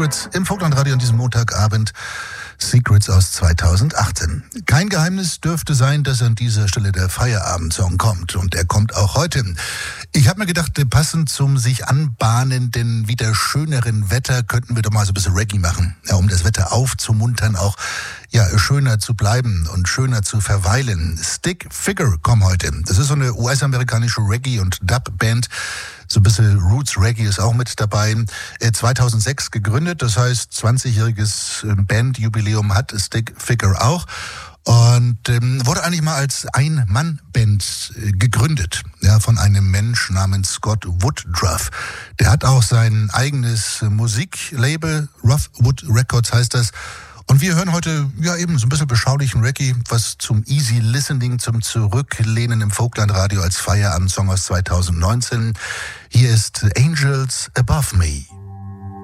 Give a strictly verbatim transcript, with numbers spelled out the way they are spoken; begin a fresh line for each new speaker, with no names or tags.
Secrets im Vogtlandradio an diesem Montagabend. Secrets aus zweitausendachtzehn. Kein Geheimnis dürfte sein, dass an dieser Stelle der Feierabendsong kommt. Und er kommt auch heute. Ich habe mir gedacht, passend zum sich anbahnenden, wieder schöneren Wetter könnten wir doch mal so ein bisschen Reggae machen. Ja, um das Wetter aufzumuntern, auch ja schöner zu bleiben und schöner zu verweilen. Stick Figure kommen heute. Das ist so eine U S-amerikanische Reggae- und Dub-Band. So ein bisschen Roots Reggae ist auch mit dabei. zweitausendsechs gegründet, das heißt zwanzigjähriges Bandjubiläum hat Stick Figure auch. Und ähm, wurde eigentlich mal als Ein-Mann-Band äh, gegründet, ja, von einem Mensch namens Scott Woodruff. Der hat auch sein eigenes äh, Musiklabel, Roughwood Records heißt das. Und wir hören heute ja eben so ein bisschen beschaulichen Reggae, was zum Easy Listening, zum Zurücklehnen im Vogtlandradio als Feierabendsong aus zweitausendneunzehn. Hier ist Angels Above Me.